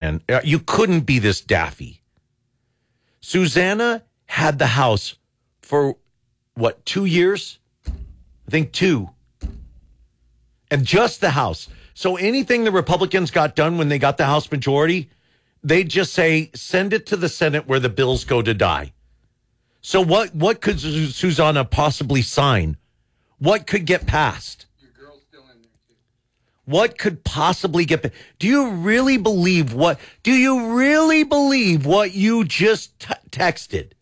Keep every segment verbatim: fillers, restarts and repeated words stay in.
man. You couldn't be this daffy. Susanna had the house for, what, two years? I think two. And just the House. So anything the Republicans got done when they got the House majority, they'd just say, send it to the Senate where the bills go to die. So what, what could Susanna possibly sign? What could get passed? Your girl's still in there, too. What could possibly get passed? Do you really believe what, do you really believe what you just t- texted?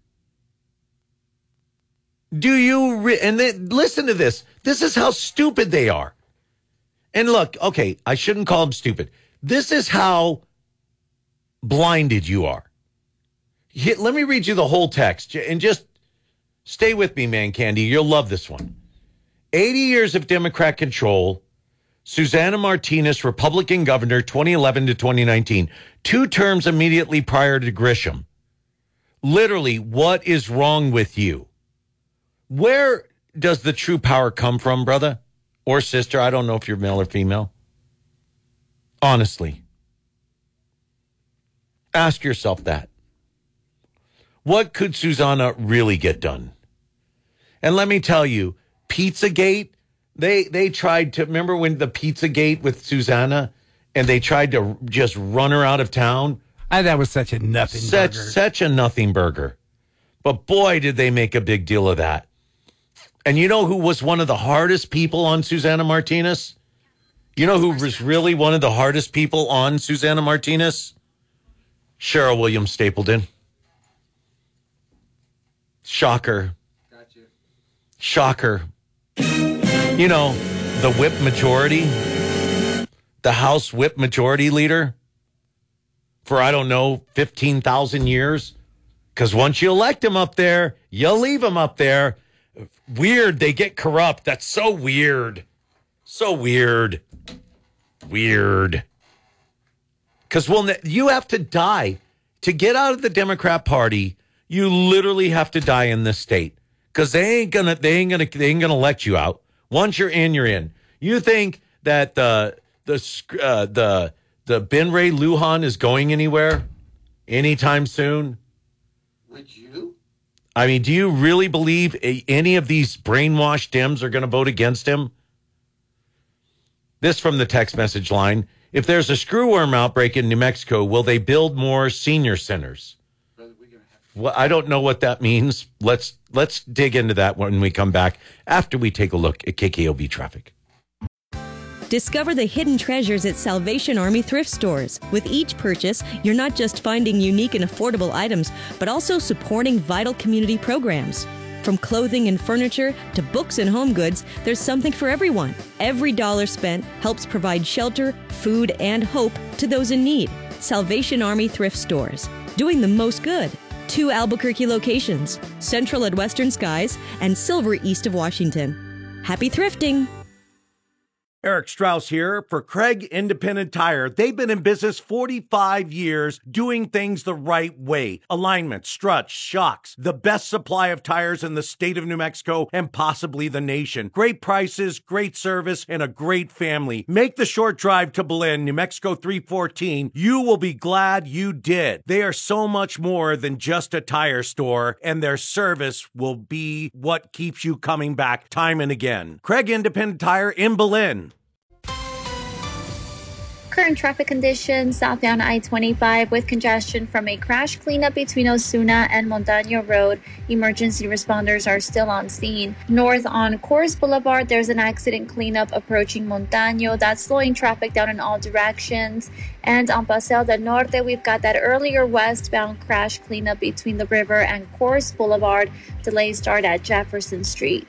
Do you, re- and then listen to this. This is how stupid they are. And look, okay, I shouldn't call them stupid. This is how blinded you are. Here, let me read you the whole text and just stay with me, man, Candy. You'll love this one. eighty years of Democrat control. Susana Martinez, Republican governor, twenty eleven to twenty nineteen. Two terms immediately prior to Grisham. Literally, what is wrong with you? Where does the true power come from, brother or sister? I don't know if you're male or female. Honestly. Ask yourself that. What could Susanna really get done? And let me tell you, Pizzagate, they they tried to, remember when the Pizzagate with Susanna, and they tried to just run her out of town? I, that was such a nothing such, burger. Such a nothing burger. But boy, did they make a big deal of that. And you know who was one of the hardest people on Susana Martinez? You know who was really one of the hardest people on Susana Martinez? Cheryl Williams Stapleton. Shocker. Gotcha. Shocker. You know, the whip majority, the House whip majority leader for, I don't know, fifteen thousand years. Because once you elect him up there, you leave him up there. Weird, they get corrupt. That's so weird. So weird. Weird. Because well, you have to die. To get out of the Democrat Party, you literally have to die in this state. Because they ain't gonna, they ain't gonna, they ain't gonna let you out. Once you're in, you're in. You think that the the uh, the the Ben Ray Lujan is going anywhere anytime soon? Would you? I mean, do you really believe any of these brainwashed Dems are going to vote against him? This from the text message line. If there's a screwworm outbreak in New Mexico, will they build more senior centers? Brother, we're gonna have to- Well, I don't know what that means. Let's let's dig into that when we come back after we take a look at K K O B traffic. Discover the hidden treasures at Salvation Army thrift stores. With each purchase, you're not just finding unique and affordable items, but also supporting vital community programs. From clothing and furniture to books and home goods, there's something for everyone. Every dollar spent helps provide shelter, food, and hope to those in need. Salvation Army thrift stores, doing the most good. Two Albuquerque locations, Central at Western Skies and Silver east of Washington. Happy thrifting! Eric Strauss here for Craig Independent Tire. They've been in business forty-five years doing things the right way. Alignment, struts, shocks, the best supply of tires in the state of New Mexico and possibly the nation. Great prices, great service, and a great family. Make the short drive to Belen, New Mexico three fourteen. You will be glad you did. They are so much more than just a tire store, and their service will be what keeps you coming back time and again. Craig Independent Tire in Belen. Current traffic conditions southbound I twenty-five with congestion from a crash cleanup between Osuna and Montaño Road. Emergency responders are still on scene. North on Coors Boulevard, there's an accident cleanup approaching Montaño. That's slowing traffic down in all directions. And on Paseo del Norte, we've got that earlier westbound crash cleanup between the river and Coors Boulevard. Delays start at Jefferson Street.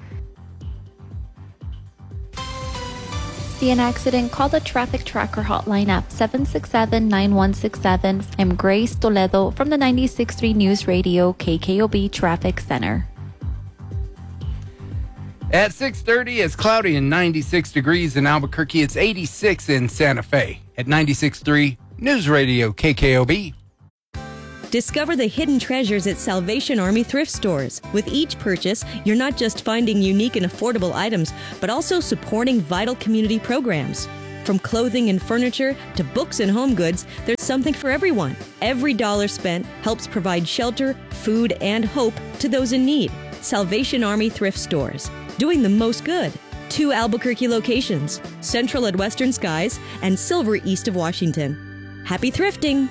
See an accident? Call the traffic tracker hotline at seven six seven, nine one six seven. I'm Grace Toledo from the ninety-six point three News Radio K K O B Traffic Center. At six thirty, it's cloudy and ninety-six degrees in Albuquerque. It's eighty-six in Santa Fe. At ninety-six point three News Radio K K O B. Discover the hidden treasures at Salvation Army thrift stores. With each purchase, you're not just finding unique and affordable items, but also supporting vital community programs. From clothing and furniture to books and home goods, there's something for everyone. Every dollar spent helps provide shelter, food, and hope to those in need. Salvation Army Thrift Stores, doing the most good. Two Albuquerque locations, Central at Western Skies and Silver east of Washington. Happy thrifting!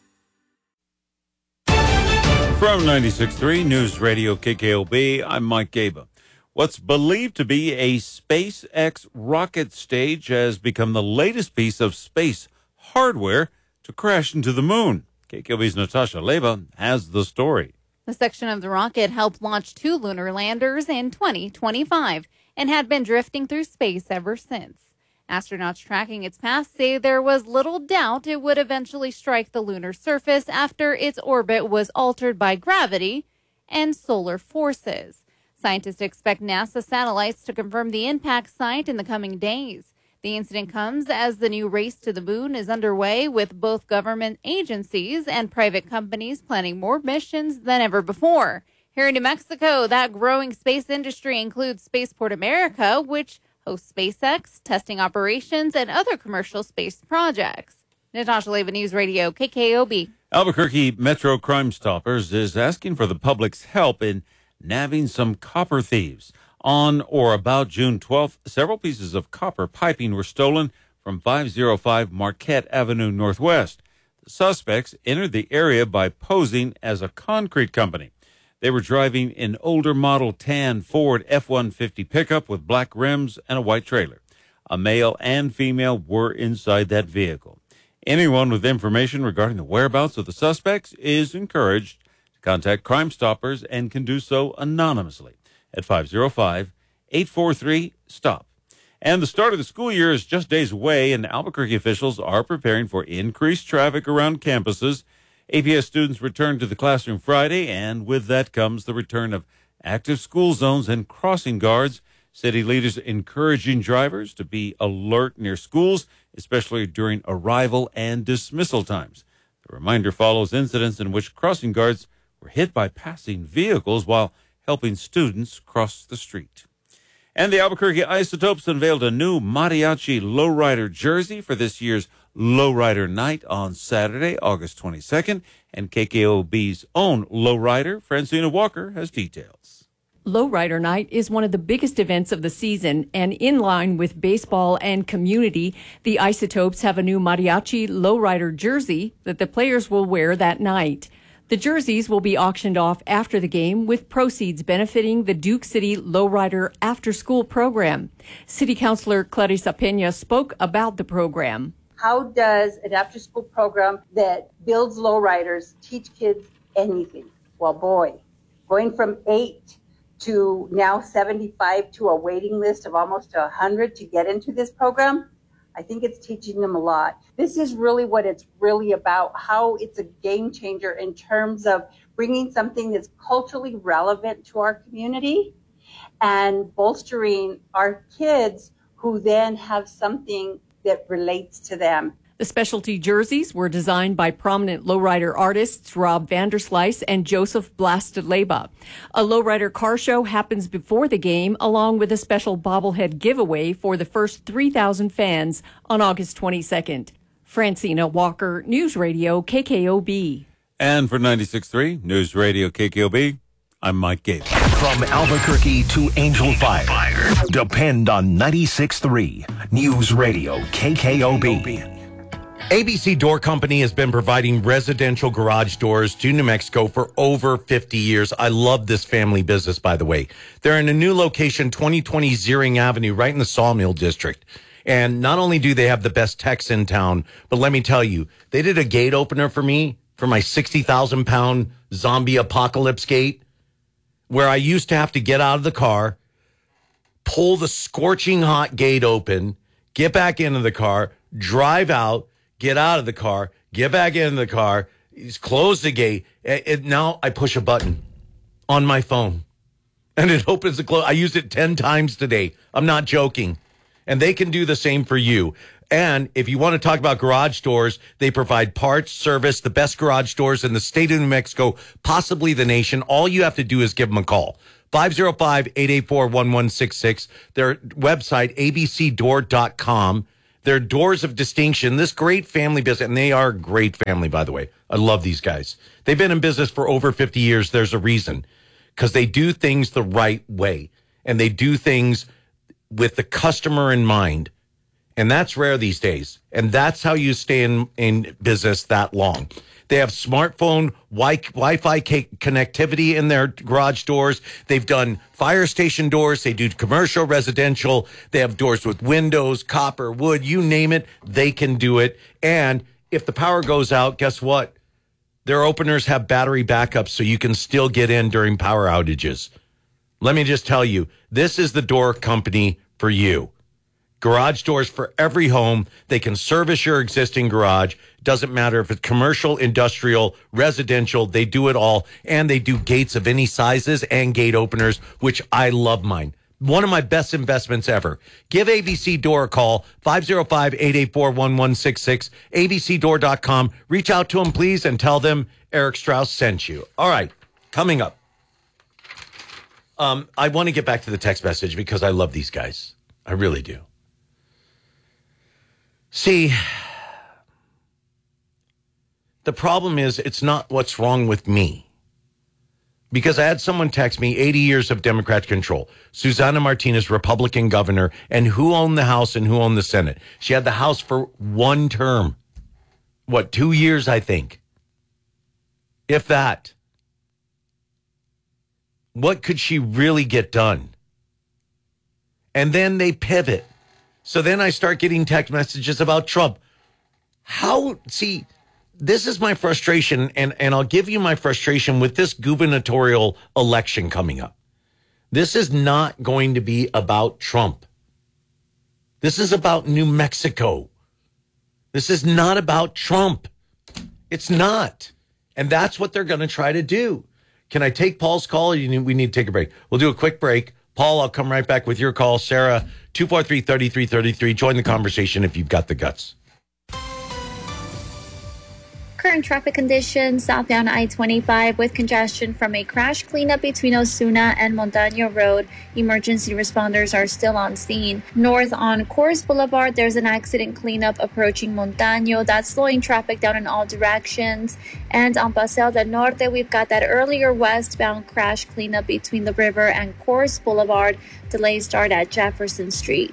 From ninety-six point three News Radio K K O B, I'm Mike Gaba. What's believed to be a SpaceX rocket stage has become the latest piece of space hardware to crash into the moon. K K O B's Natasha Leva has the story. The section of the rocket helped launch two lunar landers in twenty twenty-five and had been drifting through space ever since. Astronauts tracking its path say there was little doubt it would eventually strike the lunar surface after its orbit was altered by gravity and solar forces. Scientists expect NASA satellites to confirm the impact site in the coming days. The incident comes as the new race to the moon is underway, with both government agencies and private companies planning more missions than ever before. Here in New Mexico, that growing space industry includes Spaceport America, which hosts SpaceX, testing operations, and other commercial space projects. Natasha Leva, News Radio, K K O B. Albuquerque Metro Crime Stoppers is asking for the public's help in nabbing some copper thieves. On or about June twelfth, several pieces of copper piping were stolen from five oh five Marquette Avenue Northwest. The suspects entered the area by posing as a concrete company. They were driving an older model tan Ford F one fifty pickup with black rims and a white trailer. A male and female were inside that vehicle. Anyone with information regarding the whereabouts of the suspects is encouraged to contact Crime Stoppers and can do so anonymously at five oh five, eight four three, STOP. And the start of the school year is just days away, and Albuquerque officials are preparing for increased traffic around campuses. A P S students return to the classroom Friday, and with that comes the return of active school zones and crossing guards. City leaders encouraging drivers to be alert near schools, especially during arrival and dismissal times. The reminder follows incidents in which crossing guards were hit by passing vehicles while helping students cross the street. And the Albuquerque Isotopes unveiled a new mariachi lowrider jersey for this year's Lowrider Night on Saturday, August twenty-second. And K K O B's own lowrider, Francina Walker, has details. Lowrider Night is one of the biggest events of the season, and in line with baseball and community, the Isotopes have a new mariachi lowrider jersey that the players will wear that night. The jerseys will be auctioned off after the game, with proceeds benefiting the Duke City Lowrider after-school program. City Councilor Clarissa Pena spoke about the program. How does an after-school program that builds lowriders teach kids anything? Well, boy, going from eight to now seventy-five to a waiting list of almost one hundred to get into this program, I think it's teaching them a lot. This is really what it's really about, how it's a game changer in terms of bringing something that's culturally relevant to our community and bolstering our kids who then have something that relates to them. The specialty jerseys were designed by prominent lowrider artists Rob Vanderslice and Joseph Blasteleba. A lowrider car show happens before the game, along with a special bobblehead giveaway for the first three thousand fans on August twenty-second. Francina Walker, News Radio K K O B. And for ninety-six point three News Radio K K O B, I'm Mike Gable. From Albuquerque to Angel Fire, depend on ninety-six point three News Radio K K O B. A B C Door Company has been providing residential garage doors to New Mexico for over fifty years. I love this family business, by the way. They're in a new location, twenty twenty Ziering Avenue, right in the Sawmill District. And not only do they have the best techs in town, but let me tell you, they did a gate opener for me for my sixty thousand pound zombie apocalypse gate, where I used to have to get out of the car, pull the scorching hot gate open, get back into the car, drive out, get out of the car, get back into the car, close the gate. And now I push a button on my phone and it opens the close. I used it ten times today. I'm not joking. And they can do the same for you. And if you want to talk about garage doors, they provide parts, service, the best garage doors in the state of New Mexico, possibly the nation. All you have to do is give them a call. five oh five, eight eight four, one one six six. Their website, a b c door dot com. They're doors of distinction. This great family business, and they are a great family, by the way. I love these guys. They've been in business for over fifty years. There's a reason, because they do things the right way, and they do things with the customer in mind. And that's rare these days. And that's how you stay in, in business that long. They have smartphone wi- Wi-Fi ca- connectivity in their garage doors. They've done fire station doors. They do commercial, residential. They have doors with windows, copper, wood, you name it. They can do it. And if the power goes out, guess what? Their openers have battery backups, so you can still get in during power outages. Let me just tell you, this is the door company for you. Garage doors for every home. They can service your existing garage. Doesn't matter if it's commercial, industrial, residential. They do it all. And they do gates of any sizes and gate openers, which I love mine. One of my best investments ever. Give A B C Door a call, five oh five, eight eight four, one one six six, a b c door dot com. Reach out to them, please, and tell them Eric Strauss sent you. All right, coming up. Um, I want to get back to the text message because I love these guys. I really do. See, the problem is it's not what's wrong with me. Because I had someone text me eighty years of Democrat control. Susana Martinez, Republican governor, and who owned the House and who owned the Senate? She had the House for one term. What, two years, I think? If that. What could she really get done? And then they pivot. So then I start getting text messages about Trump. How, see, this is my frustration, and, and I'll give you my frustration with this gubernatorial election coming up. This is not going to be about Trump. This is about New Mexico. This is not about Trump. It's not. And that's what they're going to try to do. Can I take Paul's call? Or you need, we need to take a break. We'll do a quick break. Paul, I'll come right back with your call. Sarah, two four three, three three three three. Join the conversation if you've got the guts. Current traffic conditions southbound I twenty-five with congestion from a crash cleanup between Osuna and Montaño Road. Emergency responders are still on scene. North on Coors Boulevard, there's an accident cleanup approaching Montaño. That's slowing traffic down in all directions. And on Paseo del Norte, we've got that earlier westbound crash cleanup between the river and Coors Boulevard. Delays start at Jefferson Street.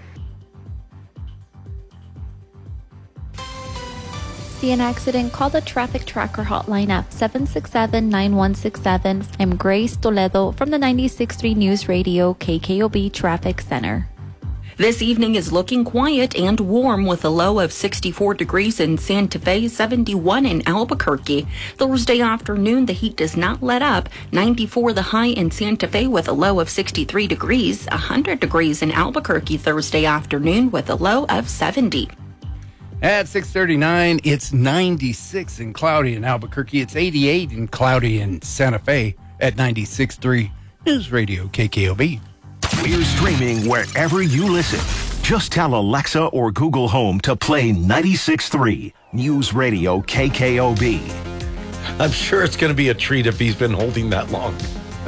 See an accident? Call the Traffic Tracker hotline at seven six seven, nine one six seven. I'm Grace Toledo from the ninety-six point three News Radio K K O B Traffic Center. This evening is looking quiet and warm with a low of sixty-four degrees in Santa Fe, seventy-one in Albuquerque. Thursday afternoon, the heat does not let up. ninety-four the high in Santa Fe with a low of sixty-three degrees. one hundred degrees in Albuquerque Thursday afternoon with a low of seventy. At six thirty-nine, it's ninety-six and cloudy in Albuquerque. It's eighty-eight and cloudy in Santa Fe at ninety-six point three News Radio K K O B. We're streaming wherever you listen. Just tell Alexa or Google Home to play ninety-six point three News Radio K K O B. I'm sure it's going to be a treat if he's been holding that long.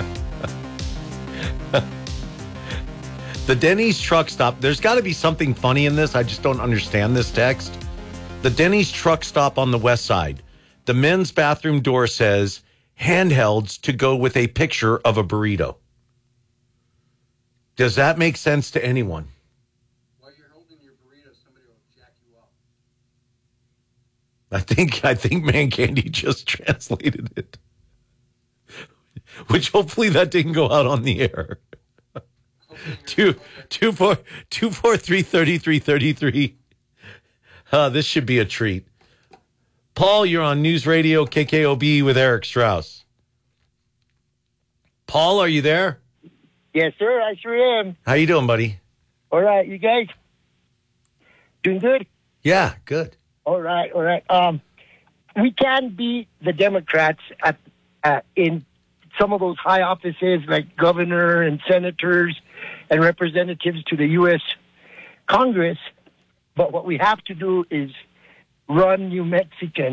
The Denny's truck stop. There's got to be something funny in this. I just don't understand this text. The Denny's truck stop on the west side. The men's bathroom door says handhelds to go with a picture of a burrito. Does that make sense to anyone? While you're holding your burrito, somebody will jack you up. I think I think Man Candy just translated it. Which hopefully that didn't go out on the air. Two, two, four, two, four, three, thirty-three, thirty-three. Uh, this should be a treat. Paul, you're on News Radio K K O B with Eric Strauss. Paul, are you there? Yes, sir. I sure am. How you doing, buddy? All right, you guys doing good? Yeah, good. All right, all right. Um, we can beat the Democrats at uh, in some of those high offices like governor and senators and representatives to the U S Congress. But what we have to do is run New Mexicans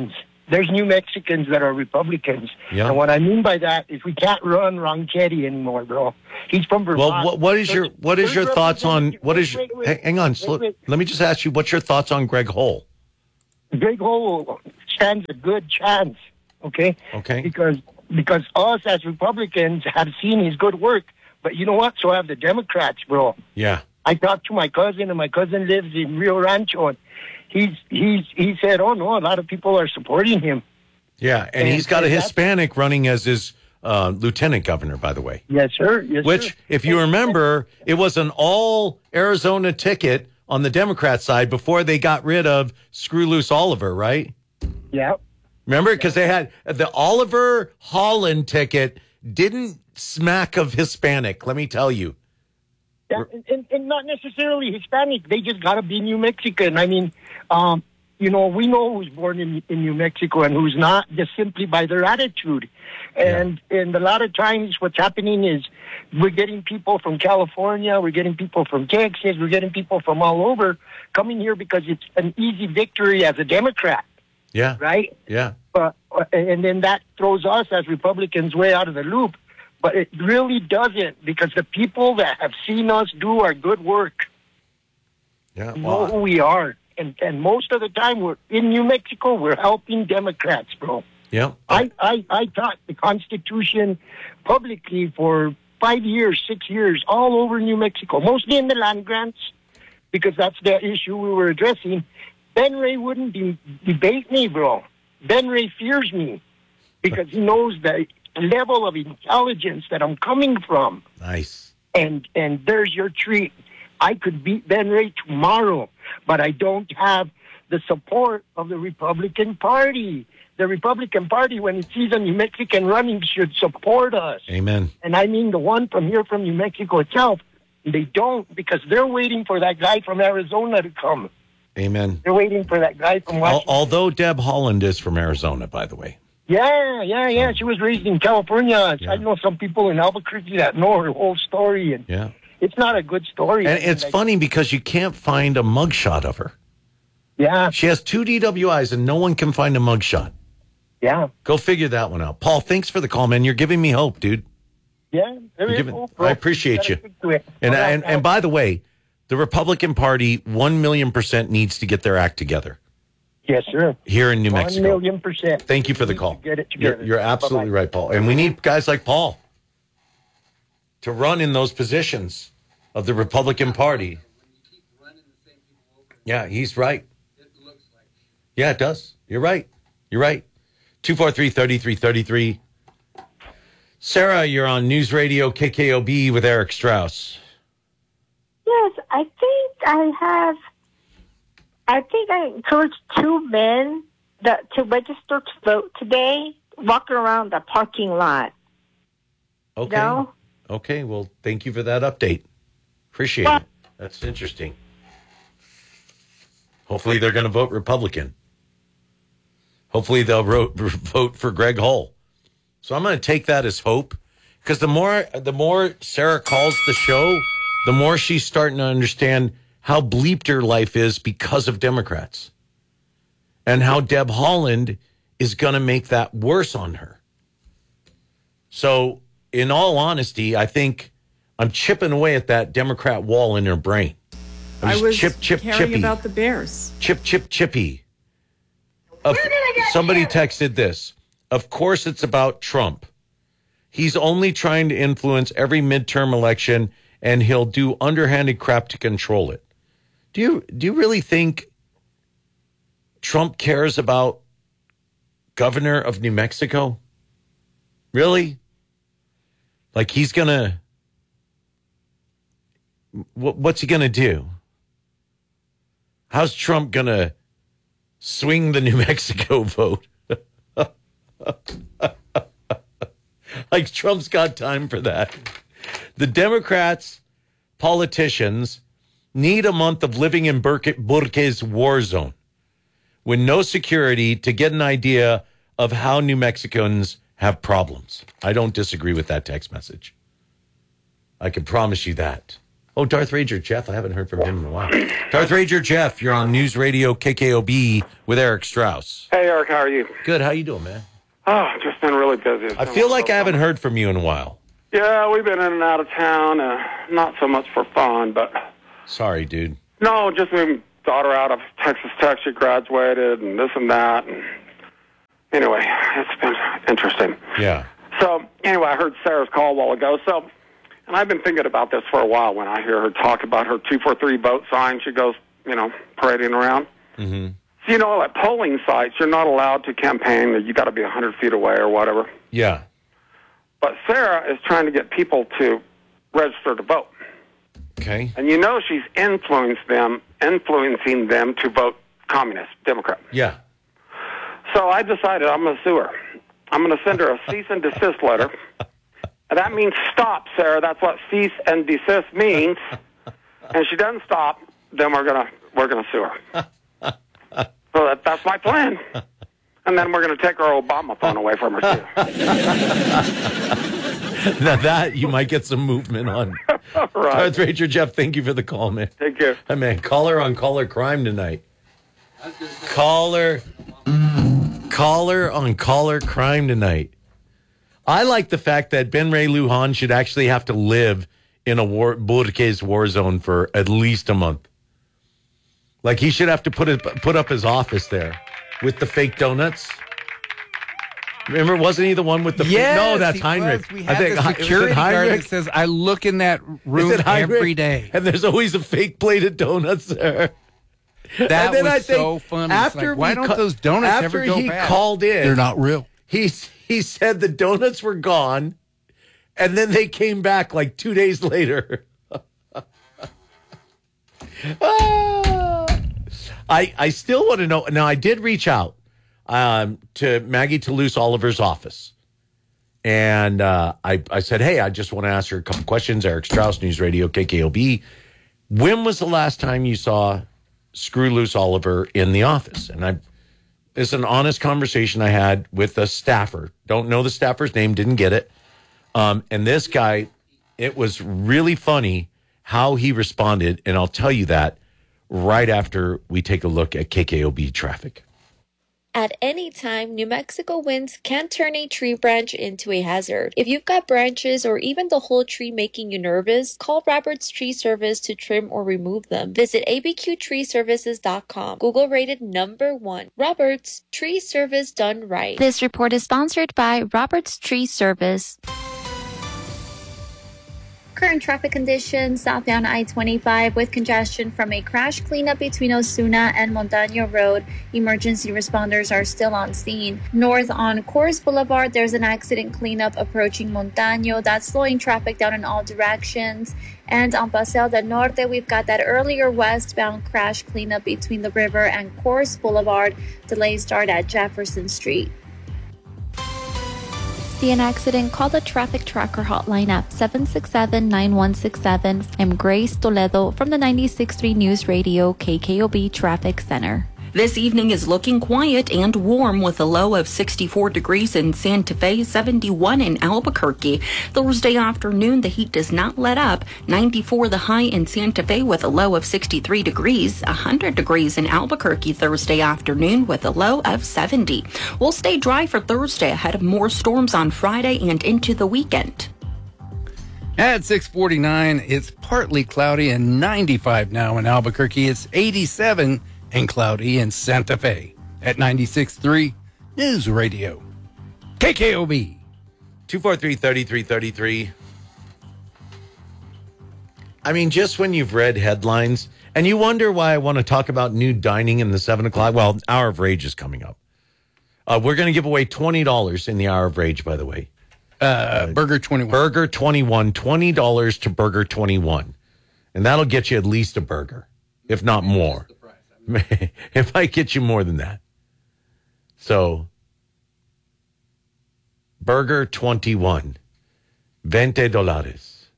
there's New Mexicans that are Republicans. Yeah. And what I mean by that is we can't run Ronchetti anymore, bro. He's from Vermont. Well, what, what is your what is There's your thoughts on what is your, wait, wait, hang, hang on, wait, sl- wait. let me just ask you, what's your thoughts on Greg Hull? Greg Hull stands a good chance, okay? Okay. Because because us as Republicans have seen his good work, but you know what? So have the Democrats, bro. Yeah. I talked to my cousin, and my cousin lives in Rio Rancho, and he's he's he said, "Oh no, a lot of people are supporting him." Yeah, and, And- he's got a and that's- Hispanic running as his uh, lieutenant governor, by the way. Yes, sir. Yes, Which, sir. if you remember, it was an all Arizona ticket on the Democrat side before they got rid of Screw Loose Oliver, right? Yeah. Remember? Because they had the Oliver Holland ticket didn't smack of Hispanic, let me tell you. Yeah, and, and, and not necessarily Hispanic. They just got to be New Mexican. I mean, um, you know, we know who's born in, in New Mexico and who's not, just simply by their attitude. And and a lot of times what's happening is we're getting people from California, we're getting people from Texas, we're getting people from all over coming here because it's an easy victory as a Democrat, Yeah. right? Yeah. But and then that throws us as Republicans way out of the loop. But it really doesn't, because the people that have seen us do our good work Yeah. know who we are. And and most of the time we're in New Mexico, we're helping Democrats, bro. Yeah. I, I, I taught the Constitution publicly for five years, six years, all over New Mexico, mostly in the land grants, because that's the issue we were addressing. Ben Ray wouldn't de- debate me, bro. Ben Ray fears me because he knows the level of intelligence that I'm coming from. Nice. And and there's your treat. I could beat Ben Ray tomorrow, but I don't have the support of the Republican Party. The Republican Party, when it sees a New Mexican running, should support us. Amen. And I mean the one from here from New Mexico itself. They don't, because they're waiting for that guy from Arizona to come. Amen. They're waiting for that guy from Al- Washington. although Deb Holland is from Arizona, by the way. Yeah, yeah, yeah. She was raised in California. I know some people in Albuquerque that know her whole story, and Yeah. it's not a good story. And it's Like, funny because you can't find a mugshot of her. Yeah. She has two D W Is and no one can find a mugshot. Yeah. Go figure that one out. Paul, thanks for the call, man. You're giving me hope, dude. Yeah, there You're is giving- hope, bro. I appreciate Gotta you. stick to it. And, All right, and, and by the way, the Republican Party, one million percent needs to get their act together yes, sir. here in New One Mexico. million percent. Thank you for the Need call. to get it You're, together. you're absolutely Bye-bye. right, Paul. And we need guys like Paul to run in those positions of the Republican Party. Yeah, he's right. Yeah, it does. You're right. You're right. two four three, three three three three. Sarah, you're on News Radio K K O B with Eric Strauss. Yes, I think I have. I think I encouraged two men that to register to vote today, walking around the parking lot. Okay. No? Okay, well, thank you for that update. Appreciate it. That's interesting. Hopefully they're going to vote Republican. Hopefully they'll ro- vote for Greg Hull. So I'm going to take that as hope, because the more the more Sarah calls the show, the more she's starting to understand how bleeped her life is because of Democrats, and how Deb Holland is going to make that worse on her. So, in all honesty, I think I'm chipping away at that Democrat wall in her brain. I'm I just was chip, chip, caring chippy. about the Bears. Chip, chip, chippy. Of, somebody texted this. Of course it's about Trump. He's only trying to influence every midterm election, and he'll do underhanded crap to control it. Do you do you really think Trump cares about governor of New Mexico? Really? Like he's going to... What, what's he going to do? How's Trump going to swing the New Mexico vote? Like Trump's got time for that. The Democrats, politicians, need a month of living in Burke, Burke's war zone with no security to get an idea of how New Mexicans have problems. I don't disagree with that text message. I can promise you that. Oh, Darth Ranger Jeff. I haven't heard from him in a while. Darth Ranger Jeff, you're on News Radio K K O B with Eric Strauss. Hey, Eric, how are you? Good. How you doing, man? Oh, just been really busy. It's I been feel like so I haven't fun. heard from you in a while. Yeah, we've been in and out of town. Uh, not so much for fun, but... Sorry, dude. No, just moving daughter out of Texas Tech. She graduated and this and that. And anyway, it's been interesting. Yeah. So, anyway, I heard Sarah's call a while ago. So, and I've been thinking about this for a while when I hear her talk about her two four three vote sign. She goes, you know, parading around. Mm-hmm. So, you know, at polling sites, you're not allowed to campaign. You got to be one hundred feet away or whatever. Yeah. But Sarah is trying to get people to register to vote. Okay. And you know she's influenced them, influencing them to vote communist, Democrat. Yeah. So I decided I'm going to sue her. I'm going to send her a cease and desist letter. And that means stop, Sarah. That's what cease and desist means. And if she doesn't stop, then we're going to we're going to sue her. So that, that's my plan. And then we're going to take our Obama phone away from her, too. Now that you might get some movement on. Right. Darth Ranger Jeff, thank you for the call, man. Take care. Hey, man, caller on caller crime tonight. Caller, caller on caller crime tonight. I like the fact that Ben Ray Lujan should actually have to live in a war, Burques war zone for at least a month. Like he should have to put it, put up his office there with the fake donuts. Remember, wasn't he the one with the... Yes, no, that's he Heinrich. was. We had the security guard that says, I look in that room every day. And there's always a fake plate of donuts there. That And then was I think so funny. It's After like, why we don't ca- those donuts after ever go he bad? called in... They're not real. He, he said the donuts were gone, and then they came back like two days later. ah, I, I still want to know... Now, I did reach out um, to Maggie Toulouse Oliver's office. And uh, I, I said, hey, I just want to ask her a couple questions. Eric Strauss, News Radio, K K O B. When was the last time you saw Screw Loose Oliver in the office? And I, it's an honest conversation I had with a staffer. Don't know the staffer's name, didn't get it. Um, and this guy, it was really funny how he responded. And I'll tell you that right after we take a look at K K O B traffic. At any time, New Mexico winds can turn a tree branch into a hazard. If you've got branches or even the whole tree making you nervous, call Roberts Tree Service to trim or remove them. Visit A B Q tree services dot com. Google rated number one. Roberts Tree Service done right. This report is sponsored by Roberts Tree Service. Current traffic conditions southbound I twenty-five with congestion from a crash cleanup between Osuna and Montaño Road. Emergency responders are still on scene. North on Coors Boulevard, there's an accident cleanup approaching Montaño. That's slowing traffic down in all directions. And on Paseo del Norte, we've got that earlier westbound crash cleanup between the river and Coors Boulevard. Delays start at Jefferson Street. See an accident? Call the traffic tracker hotline at seven six seven, nine one six seven. I'm Grace Toledo from the ninety-six point three News Radio K K O B Traffic Center. This evening is looking quiet and warm with a low of sixty-four degrees in Santa Fe, seventy-one in Albuquerque. Thursday afternoon, the heat does not let up. ninety-four the high in Santa Fe with a low of sixty-three degrees. one hundred degrees in Albuquerque Thursday afternoon with a low of seventy. We'll stay dry for Thursday ahead of more storms on Friday and into the weekend. At six forty-nine, it's partly cloudy and ninety-five now in Albuquerque. It's eighty-seven and cloudy in Santa Fe. At ninety-six point three News Radio K K O B. two four three, three three three three. I mean, just when you've read headlines and you wonder why I want to talk about new dining in the seven o'clock. Well, Hour of Rage is coming up. Uh, we're going to give away twenty dollars in the Hour of Rage, by the way. Uh, Burger twenty-one. Burger twenty-one. twenty dollars to Burger twenty-one. And that'll get you at least a burger, if not more. It might get you more than that. So, Burger twenty-one. veinte dólares.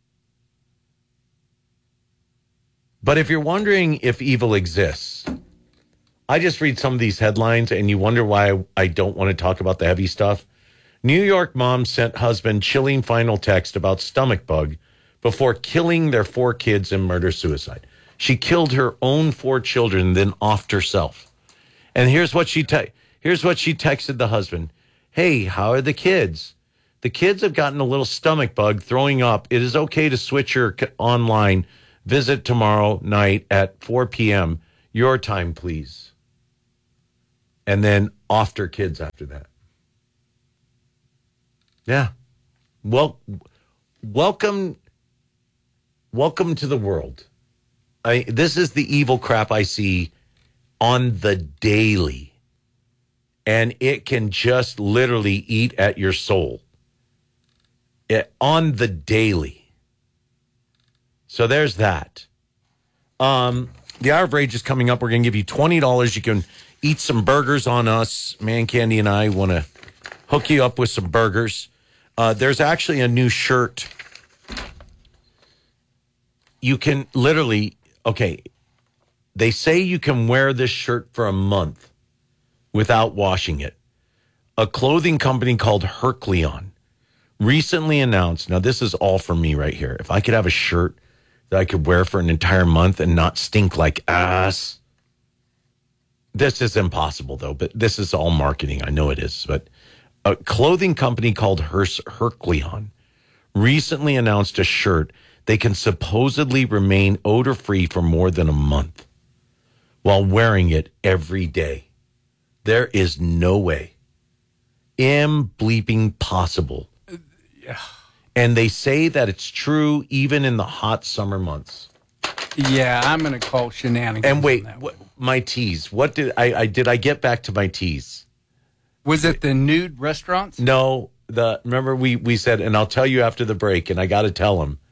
But if you're wondering if evil exists, I just read some of these headlines and you wonder why I don't want to talk about the heavy stuff. New York mom sent husband chilling final text about stomach bug before killing their four kids in murder-suicide. She killed her own four children, then offed herself. And here's what she te- here's what she texted the husband. Hey, how are the kids? The kids have gotten a little stomach bug, throwing up. It is okay to switch her c- online. Visit tomorrow night at four p.m. Your time, please. And then offed her kids after that. Yeah. Well, welcome, welcome to the world. I, this is the evil crap I see on the daily. And it can just literally eat at your soul. It, on the daily. So there's that. Um, the Hour of Rage is coming up. We're going to give you twenty dollars. You can eat some burgers on us. Man Candy and I want to hook you up with some burgers. Uh, there's actually a new shirt. You can literally, okay, they say you can wear this shirt for a month without washing it. A clothing company called Hercleon recently announced, now this is all for me right here. If I could have a shirt that I could wear for an entire month and not stink like ass. This is impossible, though, but this is all marketing. I know it is, but a clothing company called Her- Hercleon recently announced a shirt they can supposedly remain odor-free for more than a month while wearing it every day. There is no way. Im-bleeping possible. Yeah. And they say that it's true even in the hot summer months. Yeah, I'm going to call shenanigans. And wait, what, my tease. What did I, I did I get back to my tease? Was it the nude restaurants? No, the remember we we said, and I'll tell you after the break, and I got to tell him.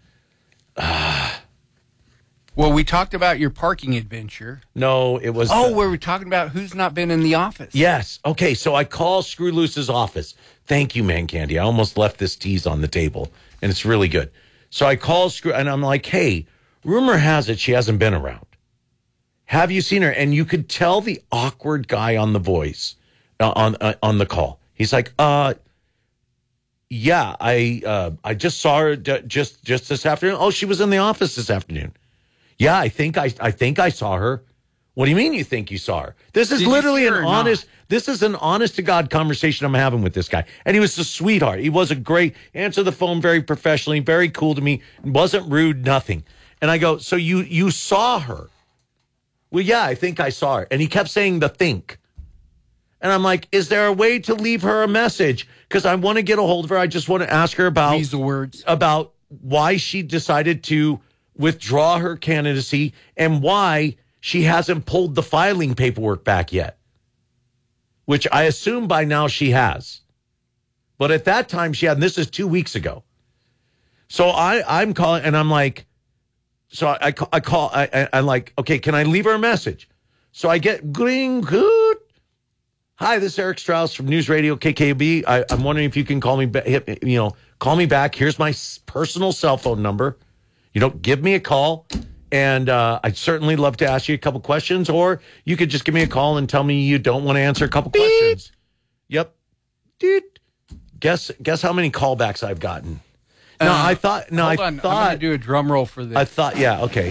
Well, we talked about your parking adventure. No, it was. Oh, the, were we talking about who's not been in the office? Yes. Okay, so I call Screw Loose's office. Thank you, Man Candy. I almost left this tease on the table, and it's really good. So I call Screw, and I'm like, hey, rumor has it she hasn't been around. Have you seen her? And you could tell the awkward guy on the voice, uh, on uh, on the call. He's like, uh, yeah, I uh, I just saw her d- just just this afternoon. Oh, she was in the office this afternoon. Yeah, I think I I think I saw her. What do you mean you think you saw her? This is Did you literally see an her or not? honest, this is an honest to God conversation I'm having with this guy. And he was a sweetheart. He was a great, answered the phone very professionally, very cool to me, wasn't rude, nothing. And I go, so you you saw her? Well, yeah, I think I saw her. And he kept saying the think. And I'm like, is there a way to leave her a message? Because I want to get a hold of her. I just want to ask her about, Use the words. about why she decided to withdraw her candidacy and why she hasn't pulled the filing paperwork back yet, which I assume by now she has. But at that time she had, and this is two weeks ago. So I, I'm calling and I'm like, so I, I call, I call, I, I, I'm like, okay, can I leave her a message? So I get green good. Hi, this is Eric Strauss from News Radio K K O B. I, I'm wondering if you can call me, ba- hit, you know, call me back. Here's my s- personal cell phone number. You know, give me a call. And uh, I'd certainly love to ask you a couple questions, or you could just give me a call and tell me you don't want to answer a couple Beep. questions. Yep. Dude. Guess guess how many callbacks I've gotten. No, Uh, I thought. No, I hold on. thought. I'm going to do a drum roll for this. I thought. Yeah. Okay.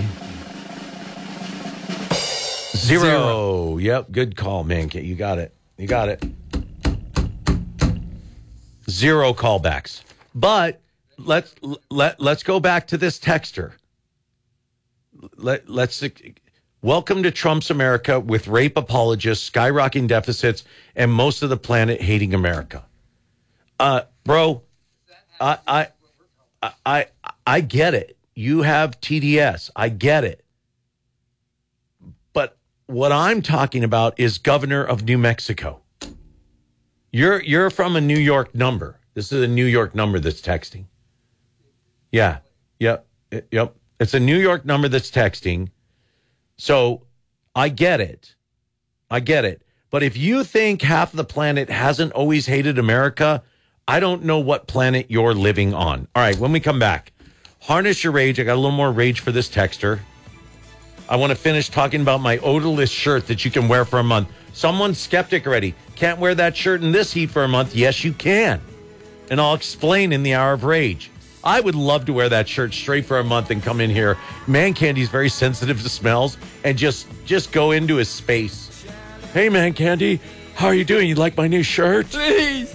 Zero. Zero. Yep. Good call, man. You got it. You got it. Zero callbacks. But let's let let's go back to this texter. Let, let's welcome to Trump's America with rape apologists, skyrocketing deficits, and most of the planet hating America. Uh, bro, I, I, I, I, I get it. You have T D S. I get it. But what I'm talking about is governor of New Mexico. You're, you're from a New York number. This is a New York number that's texting. Yeah. Yep. Yep. It's a New York number that's texting. So I get it. I get it. But if you think half of the planet hasn't always hated America, I don't know what planet you're living on. All right, when we come back, harness your rage. I got a little more rage for this texter. I want to finish talking about my odorless shirt that you can wear for a month. Someone's skeptic already. Can't wear that shirt in this heat for a month. Yes, you can. And I'll explain in the Hour of Rage. I would love to wear that shirt straight for a month and come in here. Man Candy's very sensitive to smells and just just go into his space. Hey, Man Candy, how are you doing? You like my new shirt? Please.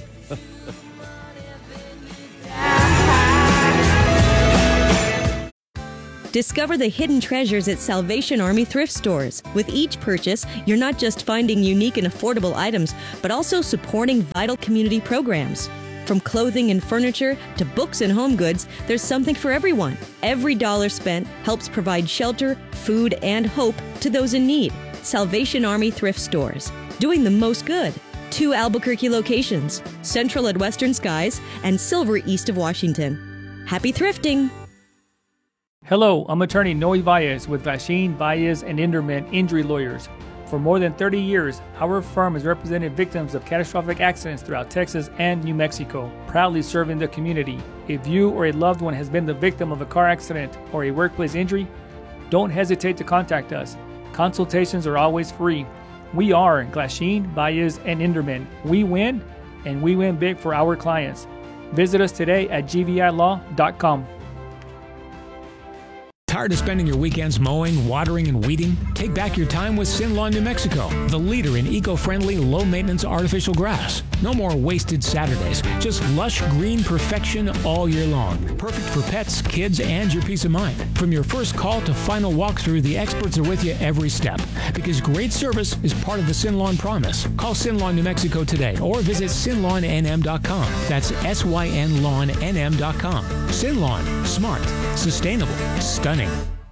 Discover the hidden treasures at Salvation Army thrift stores. With each purchase, you're not just finding unique and affordable items, but also supporting vital community programs. From clothing and furniture to books and home goods, there's something for everyone. Every dollar spent helps provide shelter, food, and hope to those in need. Salvation Army thrift stores, doing the most good. Two Albuquerque locations, Central at Western Skies and Silver east of Washington. Happy thrifting! Hello, I'm attorney Noe Valles with Glasheen, Valles, and Inderman Injury Lawyers. For more than thirty years, our firm has represented victims of catastrophic accidents throughout Texas and New Mexico, proudly serving the community. If you or a loved one has been the victim of a car accident or a workplace injury, don't hesitate to contact us. Consultations are always free. We are Glasheen, Valles, and Inderman. We win, and we win big for our clients. Visit us today at g v i law dot com. Tired of spending your weekends mowing, watering, and weeding? Take back your time with Sinlawn New Mexico, the leader in eco-friendly, low-maintenance artificial grass. No more wasted Saturdays, just lush green perfection all year long. Perfect for pets, kids, and your peace of mind. From your first call to final walkthrough, the experts are with you every step. Because great service is part of the Sinlawn promise. Call Sinlawn New Mexico today or visit sin lawn n m dot com. That's S Y N lawn N M dot com. Sinlawn, smart, sustainable, stunning.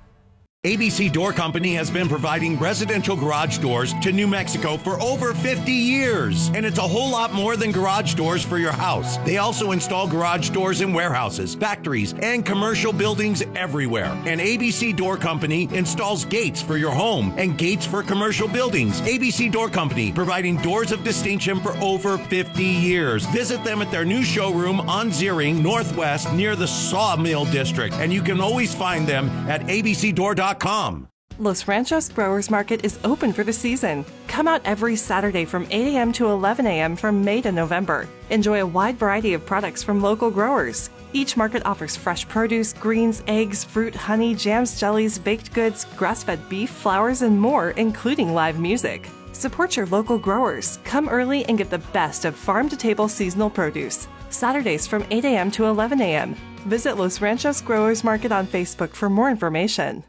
A B C Door Company has been providing residential garage doors to New Mexico for over fifty years. And it's a whole lot more than garage doors for your house. They also install garage doors in warehouses, factories, and commercial buildings everywhere. And A B C Door Company installs gates for your home and gates for commercial buildings. A B C Door Company, providing doors of distinction for over fifty years. Visit them at their new showroom on Zeering Northwest near the Sawmill District. And you can always find them at a b c door dot com. Los Ranchos Growers Market is open for the season. Come out every Saturday from eight a.m. to eleven a.m. from May to November. Enjoy a wide variety of products from local growers. Each market offers fresh produce, greens, eggs, fruit, honey, jams, jellies, baked goods, grass-fed beef, flowers, and more, including live music. Support your local growers. Come early and get the best of farm-to-table seasonal produce. Saturdays from eight a.m. to eleven a.m. Visit Los Ranchos Growers Market on Facebook for more information.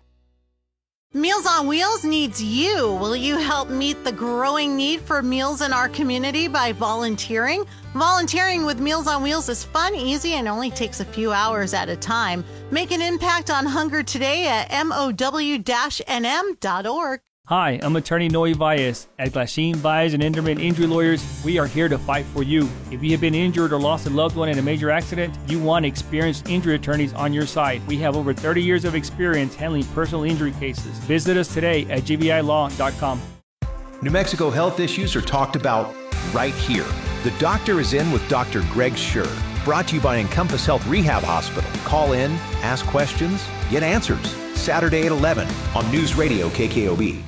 Meals on Wheels needs you. Will you help meet the growing need for meals in our community by volunteering? Volunteering with Meals on Wheels is fun, easy, and only takes a few hours at a time. Make an impact on hunger today at mow dash n m dot org. Hi, I'm attorney Noe Valles. At Glasheen, Valles, and Inderman Injury Lawyers, we are here to fight for you. If you have been injured or lost a loved one in a major accident, you want experienced injury attorneys on your side. We have over thirty years of experience handling personal injury cases. Visit us today at g v i law dot com. New Mexico health issues are talked about right here. The Doctor is in with Doctor Greg Schur. Brought to you by Encompass Health Rehab Hospital. Call in, ask questions, get answers. Saturday at eleven on News Radio K K O B.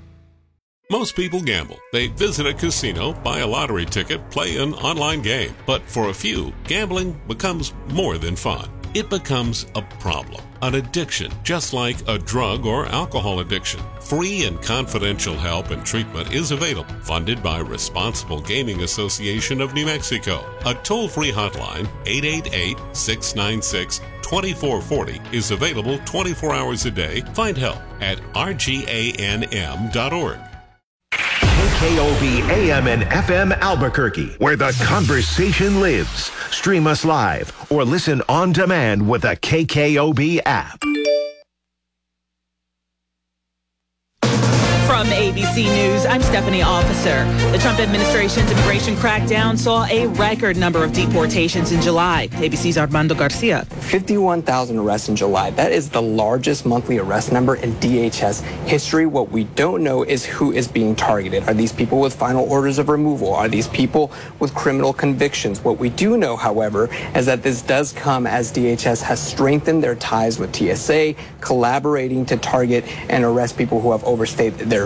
Most people gamble. They visit a casino, buy a lottery ticket, play an online game. But for a few, gambling becomes more than fun. It becomes a problem, an addiction, just like a drug or alcohol addiction. Free and confidential help and treatment is available, funded by Responsible Gaming Association of New Mexico. A toll-free hotline, eight eight eight, six nine six, two four four zero, is available twenty-four hours a day. Find help at r g a n m dot org. K K O B A M and F M Albuquerque, where the conversation lives. Stream us live or listen on demand with the K K O B app. From A B C News, I'm Stephanie Officer. The Trump administration's immigration crackdown saw a record number of deportations in July. A B C's Armando Garcia. fifty-one thousand arrests in July. That is the largest monthly arrest number in D H S history. What we don't know is who is being targeted. Are these people with final orders of removal? Are these people with criminal convictions? What we do know, however, is that this does come as D H S has strengthened their ties with T S A, collaborating to target and arrest people who have overstayed their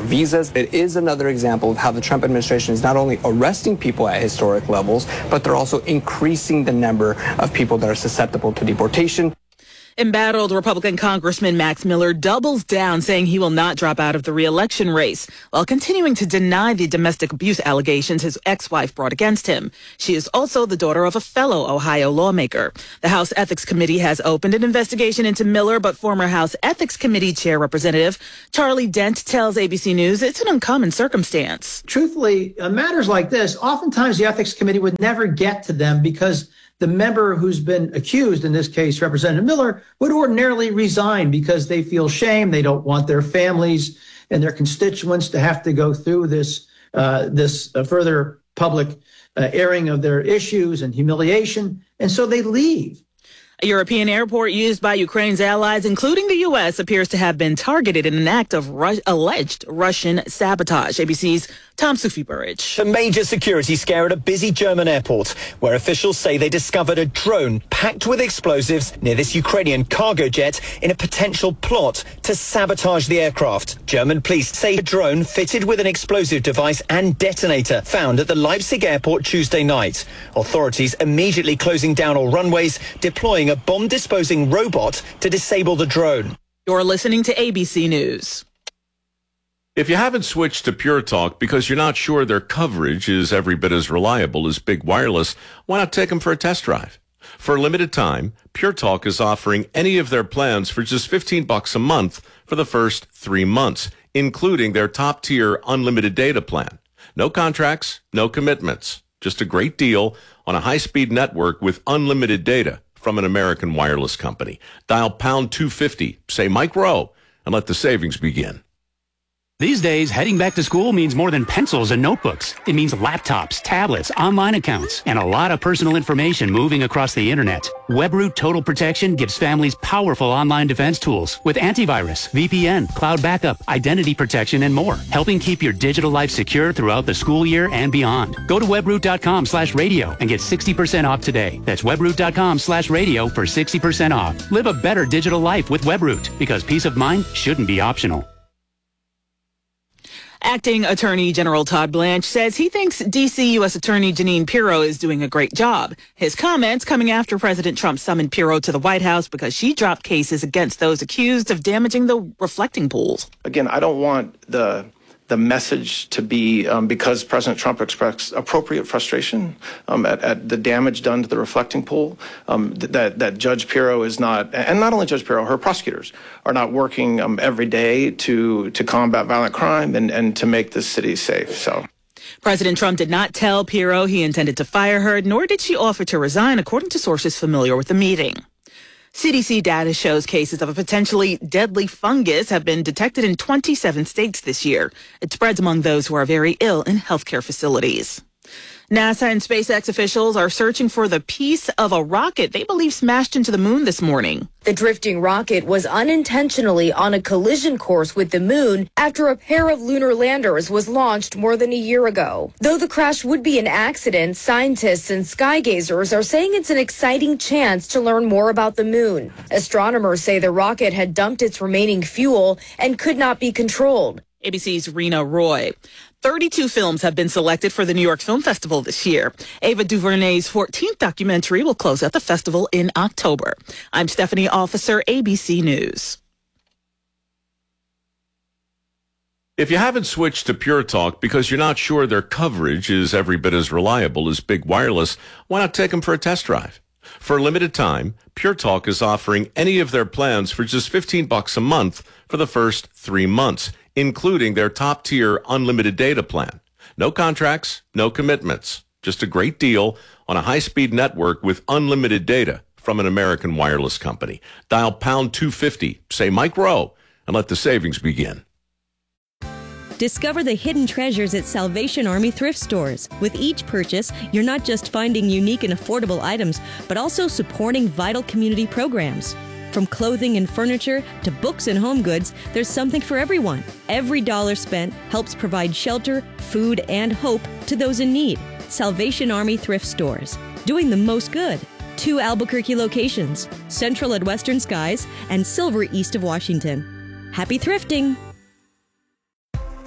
visas. It is another example of how the Trump administration is not only arresting people at historic levels, but they're also increasing the number of people that are susceptible to deportation. Embattled Republican Congressman Max Miller doubles down, saying he will not drop out of the re-election race, while continuing to deny the domestic abuse allegations his ex-wife brought against him. She is also the daughter of a fellow Ohio lawmaker. The House Ethics Committee has opened an investigation into Miller, but former House Ethics Committee Chair Representative Charlie Dent tells A B C News it's an uncommon circumstance. Truthfully, uh, matters like this, oftentimes the Ethics Committee would never get to them because the member who's been accused, in this case, Representative Miller, would ordinarily resign because they feel shame. They don't want their families and their constituents to have to go through this uh, this uh, further public uh, airing of their issues and humiliation. And so they leave. A European airport used by Ukraine's allies, including the U S, appears to have been targeted in an act of Ru- alleged Russian sabotage. A B C's Tom Sufi-Burridge. A major security scare at a busy German airport, where officials say they discovered a drone packed with explosives near this Ukrainian cargo jet in a potential plot to sabotage the aircraft. German police say a drone fitted with an explosive device and detonator found at the Leipzig airport Tuesday night. Authorities immediately closing down all runways, deploying a bomb-disposing robot to disable the drone. You're listening to A B C News. If you haven't switched to Pure Talk because you're not sure their coverage is every bit as reliable as Big Wireless, why not take them for a test drive? For a limited time, Pure Talk is offering any of their plans for just fifteen bucks a month for the first three months, including their top-tier unlimited data plan. No contracts, no commitments. Just a great deal on a high-speed network with unlimited data from an American wireless company. Dial pound two fifty, say Mike Rowe, and let the savings begin. These days, heading back to school means more than pencils and notebooks. It means laptops, tablets, online accounts, and a lot of personal information moving across the internet. WebRoot Total Protection gives families powerful online defense tools with antivirus, V P N, cloud backup, identity protection, and more, helping keep your digital life secure throughout the school year and beyond. Go to webroot.com slash radio and get sixty percent off today. That's webroot.com slash radio for sixty percent off. Live a better digital life with WebRoot, because peace of mind shouldn't be optional. Acting Attorney General Todd Blanche says he thinks D C U S Attorney Jeanine Pirro is doing a great job. His comments coming after President Trump summoned Pirro to the White House because she dropped cases against those accused of damaging the reflecting pools. Again, I don't want the the message to be um, because President Trump expressed appropriate frustration um, at, at the damage done to the reflecting pool, um, that, that Judge Pirro is not, and not only Judge Pirro, her prosecutors are not working um, every day to, to combat violent crime and, and to make this city safe. So. President Trump did not tell Pirro he intended to fire her, nor did she offer to resign, according to sources familiar with the meeting. C D C data shows cases of a potentially deadly fungus have been detected in twenty-seven states this year. It spreads among those who are very ill in healthcare facilities. NASA and SpaceX officials are searching for the piece of a rocket they believe smashed into the moon this morning. The drifting rocket was unintentionally on a collision course with the moon after a pair of lunar landers was launched more than a year ago. Though the crash would be an accident, scientists and skygazers are saying it's an exciting chance to learn more about the moon. Astronomers say the rocket had dumped its remaining fuel and could not be controlled. A B C's Rena Roy. thirty-two films have been selected for the New York Film Festival this year. Ava DuVernay's fourteenth documentary will close out the festival in October. I'm Stephanie Officer, A B C News. If you haven't switched to Pure Talk because you're not sure their coverage is every bit as reliable as Big Wireless, why not take them for a test drive? For a limited time, Pure Talk is offering any of their plans for just fifteen bucks a month for the first three months, including their top-tier unlimited data plan. No contracts, no commitments. Just a great deal on a high-speed network with unlimited data from an American wireless company. Dial pound two fifty, say Mike Rowe, and let the savings begin. Discover the hidden treasures at Salvation Army thrift stores. With each purchase, you're not just finding unique and affordable items, but also supporting vital community programs. From clothing and furniture to books and home goods, there's something for everyone. Every dollar spent helps provide shelter, food, and hope to those in need. Salvation Army thrift stores, doing the most good. Two Albuquerque locations, Central at Western Skies and Silver east of Washington. Happy thrifting!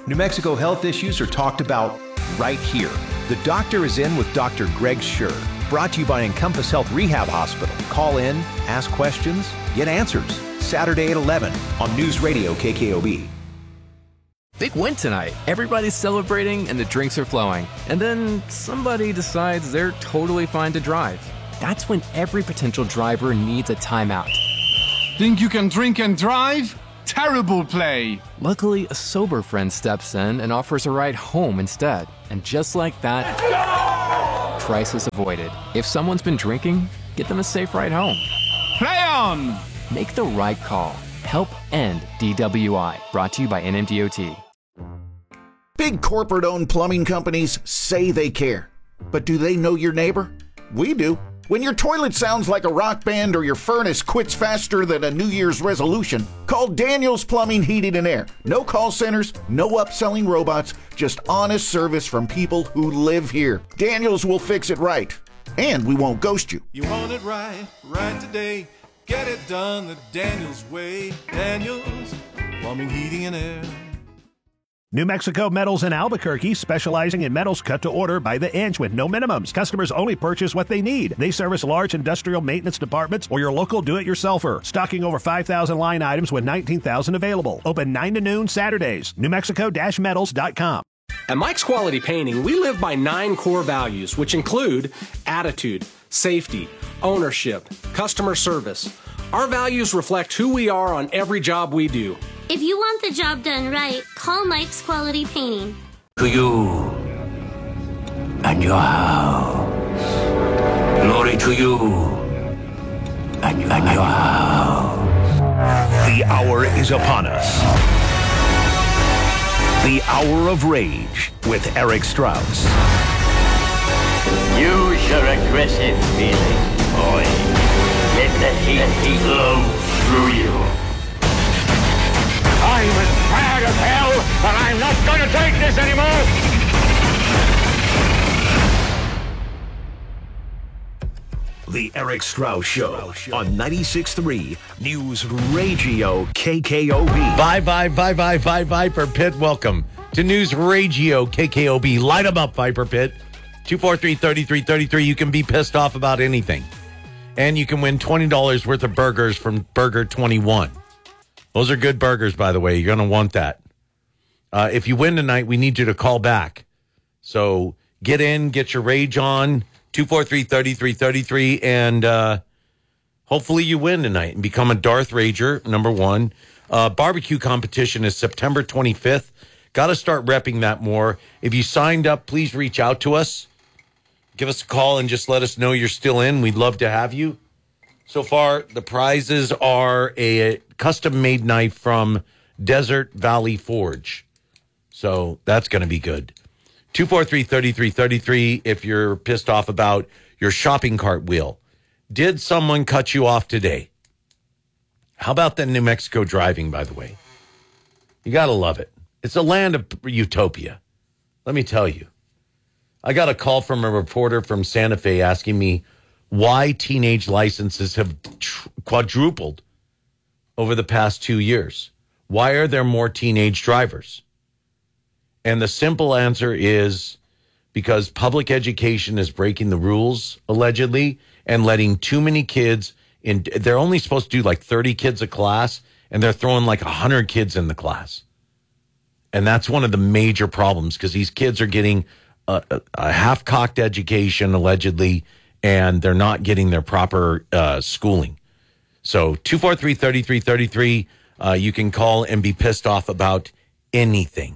New Mexico health issues are talked about right here. The Doctor is In with Doctor Greg Schur. Brought to you by Encompass Health Rehab Hospital. Call in, ask questions, get answers. Saturday at eleven on News Radio K K O B. Big win tonight. Everybody's celebrating and the drinks are flowing. And then somebody decides they're totally fine to drive. That's when every potential driver needs a timeout. Think you can drink and drive? Terrible play. Luckily, a sober friend steps in and offers a ride home instead. And just like that, crisis avoided. If someone's been drinking, get them a safe ride home. Play on! Make the right call. Help end D W I. Brought to you by N M D O T. Big corporate-owned plumbing companies say they care. But do they know your neighbor? We do. When your toilet sounds like a rock band or your furnace quits faster than a New Year's resolution, call Daniels Plumbing, Heating, and Air. No call centers, no upselling robots, just honest service from people who live here. Daniels will fix it right, and we won't ghost you. You want it right, right today. Get it done the Daniels way. Daniels Plumbing, Heating, and Air. New Mexico Metals in Albuquerque, specializing in metals cut to order by the inch with no minimums. Customers only purchase what they need. They service large industrial maintenance departments or your local do-it-yourselfer. Stocking over five thousand line items with nineteen thousand available. Open nine to noon Saturdays. New Mexico Metals dot com. At Mike's Quality Painting, we live by nine core values, which include attitude, safety, ownership, customer service. Our values reflect who we are on every job we do. If you want the job done right, call Mike's Quality Painting. To you and your house. Glory to you and your, and your house. The hour is upon us. The Hour of Rage with Eric Strauss. Use your aggressive feeling, boy. Let the heat, heat flow through you. I'm as mad as hell, and I'm not going to take this anymore! The Eric Strauss Show on ninety-six point three News Radio K K O B. Bye, bye, bye, bye, bye, Viper Pit. Welcome to News Radio K K O B. Light them up, Viper Pit. two four three, three three three three. You can be pissed off about anything. And you can win twenty dollars worth of burgers from Burger twenty-one. Those are good burgers, by the way. You're going to want that. Uh, if you win tonight, we need you to call back. So get in, get your rage on, two four three, three three three three, and uh, hopefully you win tonight and become a Darth Rager, number one. Uh, barbecue competition is September twenty-fifth. Got to start repping that more. If you signed up, please reach out to us. Give us a call and just let us know you're still in. We'd love to have you. So far, the prizes are a custom-made knife from Desert Valley Forge. So that's going to be good. two four three, three three three three if you're pissed off about your shopping cart wheel. Did someone cut you off today? How about the New Mexico driving, by the way? You got to love it. It's a land of utopia. Let me tell you. I got a call from a reporter from Santa Fe asking me why teenage licenses have tr- quadrupled over the past two years. Why are there more teenage drivers? And the simple answer is because public education is breaking the rules, allegedly, and letting too many kids in. They're only supposed to do like thirty kids a class, and they're throwing like one hundred kids in the class. And that's one of the major problems because these kids are getting a, a, a half-cocked education, allegedly, and they're not getting their proper uh, schooling. So two four three, three three three three, uh, you can call and be pissed off about anything.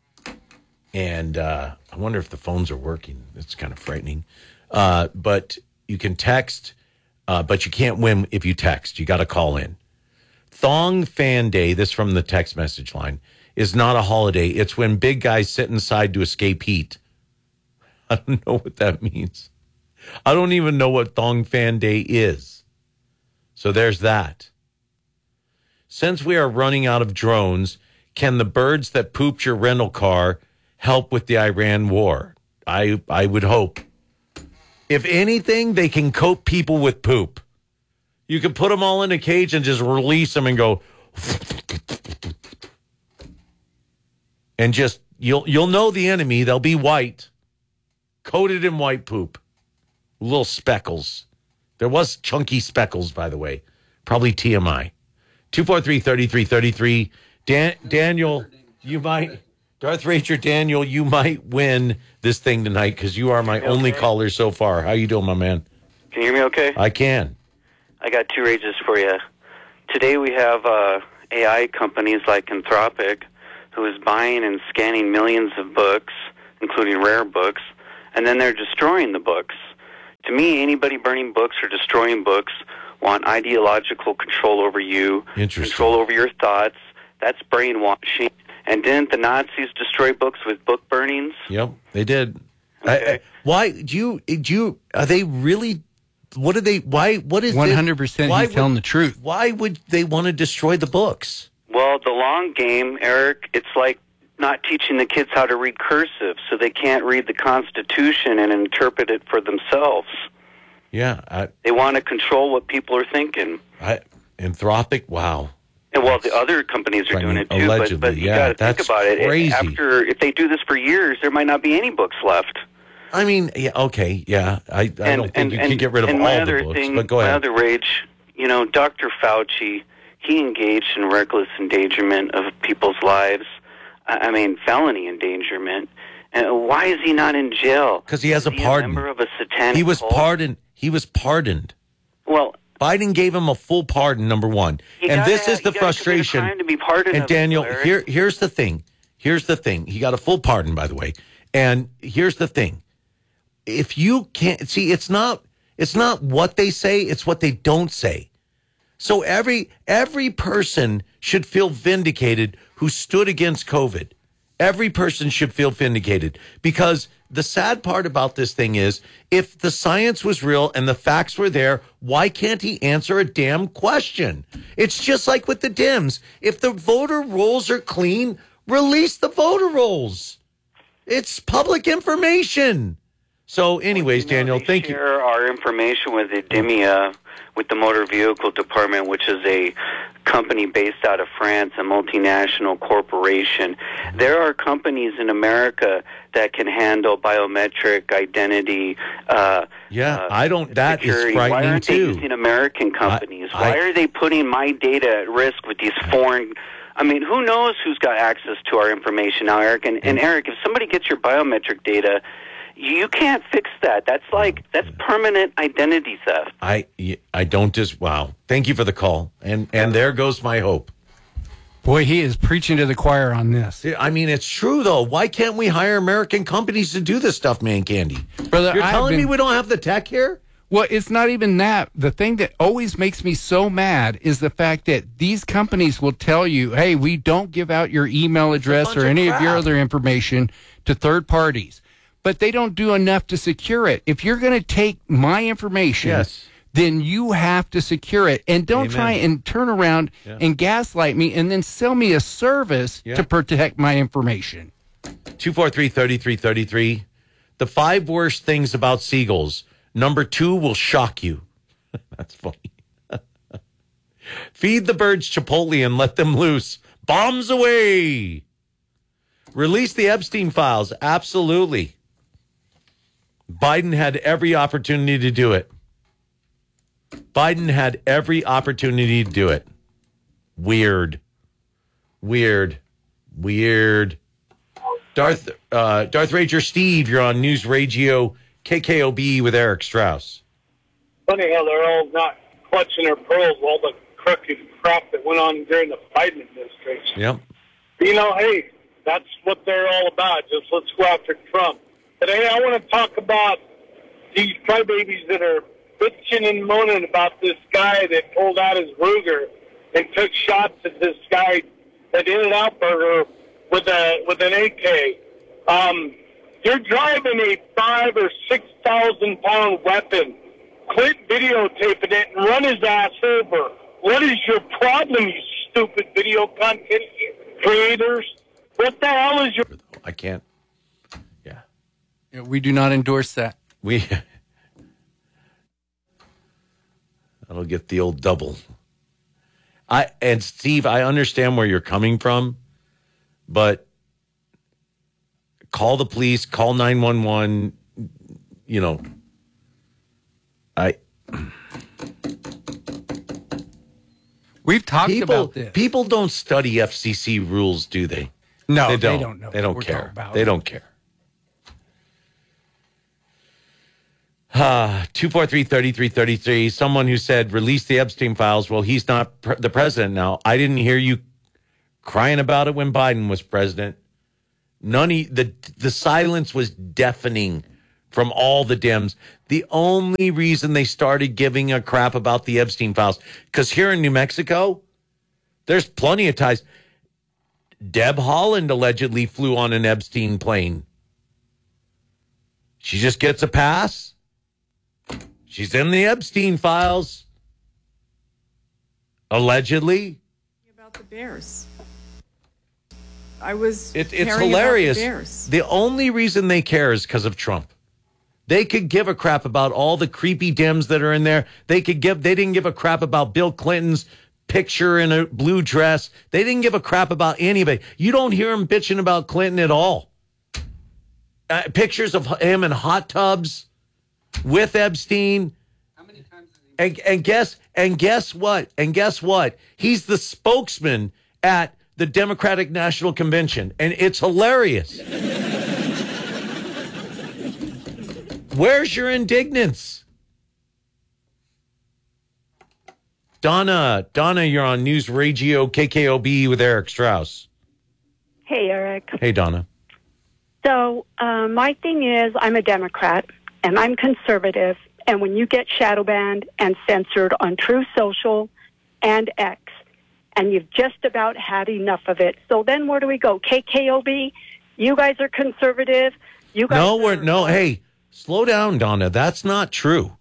And uh, I wonder if the phones are working. It's kind of frightening. Uh, but you can text, uh, but you can't win if you text. You got to call in. Thong Fan Day, this from the text message line, is not a holiday. It's when big guys sit inside to escape heat. I don't know what that means. I don't even know what Thong Fan Day is. So there's that. Since we are running out of drones, can the birds that pooped your rental car help with the Iran war? I I would hope. If anything, they can coat people with poop. You can put them all in a cage and just release them and go and just You'll you'll know the enemy. They'll be white, coated in white poop, little speckles. There was chunky speckles, by the way. Probably T M I. two four three, three three three three. Dan, Daniel, you might, Darth Ranger Daniel, you might win this thing tonight because you are my Okay. only caller so far. How you doing, my man? Can you hear me okay? I can. I got two rages for you. Today we have uh, A I companies like Anthropic, who is buying and scanning millions of books, including rare books, and then they're destroying the books. To me, anybody burning books or destroying books want ideological control over you, control over your thoughts. That's brainwashing. And didn't the Nazis destroy books with book burnings? Yep, they did. I, I, why do you? Do you? Are they really? What do they? Why? What is one hundred percent? Why He's would- telling the truth. Why would they want to destroy the books? Well, the long game, Eric, it's like not teaching the kids how to read cursive, so they can't read the Constitution and interpret it for themselves. Yeah, I, They want to control what people are thinking. I, Anthropic. Wow. And well, the other companies are I doing mean, it too, allegedly, but, but you yeah, got to think that's about it. crazy. After, if they do this for years, there might not be any books left. I mean, yeah, okay, yeah. I, I don't think you can get rid of and all my the other books, thing, but go my ahead. other rage, you know, Doctor Fauci, he engaged in reckless endangerment of people's lives. I I mean, felony endangerment. And why is he not in jail? Because he has a Is he pardon. member of a satanic He was cult? pardoned. He was pardoned. Well, Biden gave him a full pardon, number one. You And gotta this have- is the you gotta commit a frustration. crime to be pardoned And of it, Daniel, Eric. here, here's the thing. Here's the thing. He got a full pardon, by the way. And here's the thing. If you can't see, it's not it's not what they say, it's what they don't say. So every every person should feel vindicated who stood against COVID. Every person should feel vindicated because the sad part about this thing is if the science was real and the facts were there, why can't he answer a damn question? It's just like with the Dems. If the voter rolls are clean, release the voter rolls. It's public information. So anyways, Daniel, thank you. Share our information with IDEMIA, with the Motor Vehicle Department, which is a company based out of France, a multinational corporation. There are companies in America that can handle biometric identity. Uh, Yeah, uh, I don't. That is security. Why frightening aren't they too. using American companies? I- Why are they putting my data at risk with these foreign? I mean, who knows who's got access to our information now, Eric? And, and Eric, if somebody gets your biometric data, you can't fix that. That's like that's permanent identity theft. I I don't just wow. Thank you for the call, and and there goes my hope. Boy, he is preaching to the choir on this. I mean, it's true though. Why can't we hire American companies to do this stuff, man? Candy, Brother, you're I have telling me been- we don't have the tech here? Well, it's not even that. The thing that always makes me so mad is the fact that these companies will tell you, hey, we don't give out your email address bunch or of any of your crap. other information to third parties. But they don't do enough to secure it. If you're going to take my information, Yes. then you have to secure it. And don't Amen. try and turn around Yeah. and gaslight me and then sell me a service Yeah. to protect my information. Two four three thirty three thirty three. The five worst things about seagulls. Number two will shock you. That's funny. Feed the birds Chipotle and let them loose. Bombs away. Release the Epstein files. Absolutely. Biden had every opportunity to do it. Biden had every opportunity to do it. Weird. Weird. Weird. Darth uh, Darth Ranger Steve, you're on News Radio K K O B with Eric Strauss. Funny how they're all not clutching their pearls with all the crooked crap that went on during the Biden administration. Yep. You know, hey, that's what they're all about. Just let's go after Trump. Today I want to talk about these crybabies that are bitching and moaning about this guy that pulled out his Ruger and took shots at this guy at In-N-Out Burger with a with an A K. Um, you're driving a five or six thousand pound weapon. Quit videotaping it and run his ass over. What is your problem, you stupid video content creators? What the hell is your... I can't. Yeah, we do not endorse that. We. That'll get the old double. I and Steve, I understand where you're coming from, but call the police, call nine one one, you know. I We've talked people, about this. People don't study F C C rules, do they? No, they don't. they don't know. They don't what we're care. talking about. They don't care. Uh, two four three, three three three three. Someone who said, release the Epstein files. Well, he's not pre- the president now. I didn't hear you crying about it when Biden was president. None of, the, the silence was deafening from all the Dems. The only reason they started giving a crap about the Epstein files, because here in New Mexico, there's plenty of ties. Deb Haaland allegedly flew on an Epstein plane. She just gets a pass. She's in the Epstein files. Allegedly. About the Bears. I was It, it's caring hilarious. About the Bears. The only reason they care is because of Trump. They could give a crap about all the creepy Dems that are in there. They could give. They didn't give a crap about Bill Clinton's picture in a blue dress. They didn't give a crap about anybody. You don't hear them bitching about Clinton at all. Uh, pictures of him in hot tubs with Epstein. How many times? And, and guess and guess what? And guess what? He's the spokesman at the Democratic National Convention, and it's hilarious. Where's your indignance? Donna, Donna, you're on News Radio K K O B with Eric Strauss. Hey, Eric. Hey, Donna. So uh, my thing is I'm a Democrat, and I'm conservative, and when you get shadow banned and censored on Truth Social and X, and you've just about had enough of it, so then where do we go? K K O B? You guys are conservative. You guys No, are, we're no. Hey, slow down, Donna. That's not true.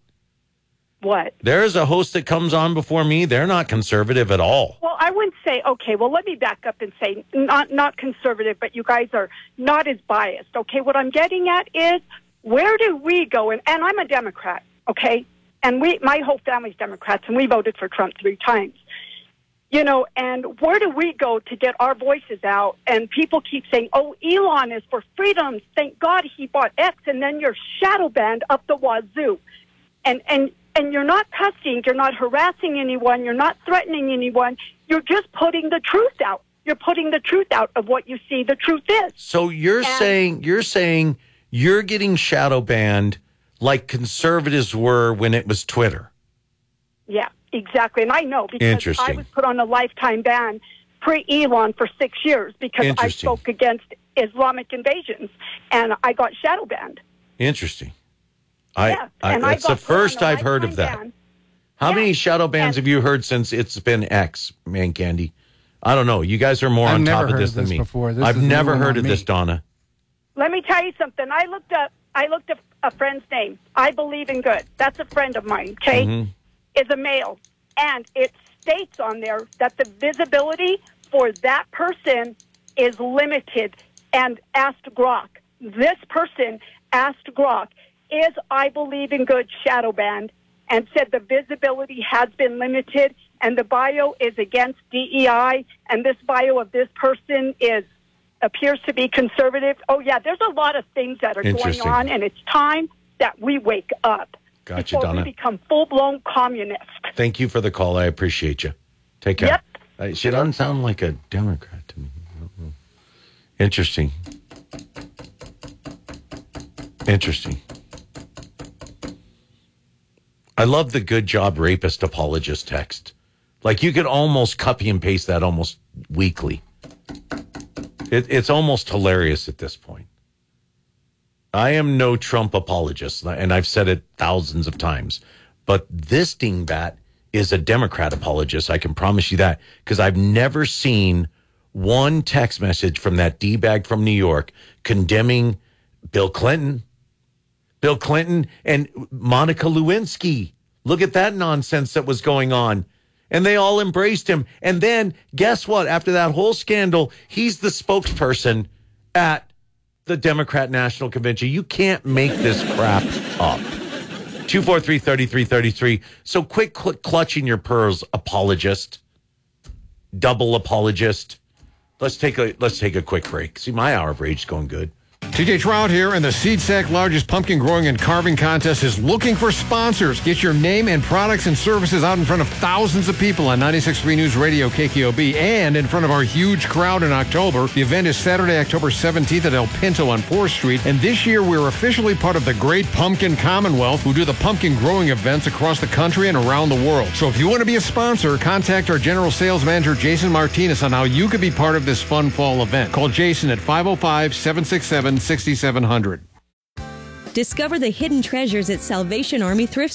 What? There's a host that comes on before me. They're not conservative at all. Well, I wouldn't say, okay, well, let me back up and say not not conservative, but you guys are not as biased. Okay, what I'm getting at is where do we go? And, and I'm a Democrat, okay? And we, my whole family's Democrats, and we voted for Trump three times. You know, and where do we go to get our voices out? And people keep saying, oh, Elon is for freedom. Thank God he bought X, and then you're shadow banned up the wazoo. And, and, and you're not cussing, you're not harassing anyone, you're not threatening anyone. You're just putting the truth out. You're putting the truth out of what you see the truth is. So you're And- saying you're saying you're getting shadow banned like conservatives were when it was Twitter. Yeah, exactly. And I know because I Interesting. was put on a lifetime ban pre-Elon for six years because I Interesting. spoke against Islamic invasions, and I got shadow banned. Interesting. I, Yeah, I and I it's the got put on first a I've heard of lifetime that. ban. How many shadow bans and- have you heard since it's been X, Man Candy? I don't know. You guys are more I've on never top of heard this of than this me. before. This I've is a new never one heard on of me. this, Donna. Let me tell you something. I looked up. I looked up a friend's name. I believe in good. That's a friend of mine. Okay, Mhm. is a male, and it states on there that the visibility for that person is limited. And asked Grok. This person asked Grok, "Is I believe in good shadow banned?" And said the visibility has been limited, and the bio is against D E I, and this bio of this person is appears to be conservative. Oh, yeah, there's a lot of things that are going Interesting. on, and it's time that we wake up Gotcha, before Donna. we become full-blown communists. Thank you for the call. I appreciate you. Take care. Yep. Uh, she doesn't sound like a Democrat to me. Interesting. Interesting. I love the good job rapist apologist text. Like you could almost copy and paste that almost weekly. It, it's almost hilarious at this point. I am no Trump apologist, and I've said it thousands of times. But this dingbat is a Democrat apologist. I can promise you that, because I've never seen one text message from that D-bag from New York condemning Bill Clinton. Bill Clinton and Monica Lewinsky. Look at that nonsense that was going on. And they all embraced him. And then, guess what? After that whole scandal, he's the spokesperson at the Democrat National Convention. You can't make this crap up. two four three, three three three three. So quick cl- clutching your pearls, apologist. Double apologist. Let's take a let's take a quick break. See, my hour of rage is going good. T J Trout here, and the SeedSack largest pumpkin growing and carving contest is looking for sponsors. Get your name and products and services out in front of thousands of people on ninety-six point three News Radio K K O B and in front of our huge crowd in October. The event is Saturday, October seventeenth at El Pinto on fourth Street, and this year we're officially part of the Great Pumpkin Commonwealth, who do the pumpkin growing events across the country and around the world. So if you want to be a sponsor, contact our General Sales Manager, Jason Martinez, on how you could be part of this fun fall event. Call Jason at five oh five, seven six seven, six seven zero zero. Discover the hidden treasures at Salvation Army Thrift